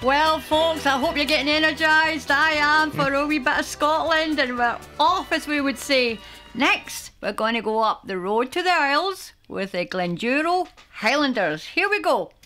Well, folks, I hope you're getting energised. I am for a wee bit of Scotland, and we're off, as we would say. Next, we're going to go up the road to the Isles with the Glenduro Highlanders. Here we go.